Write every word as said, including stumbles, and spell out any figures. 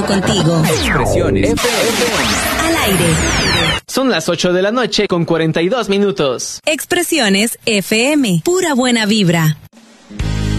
contigo. Expresiones F M. Al aire. Son las ocho de la noche con cuarenta y dos minutos. Expresiones F M. Pura buena vibra.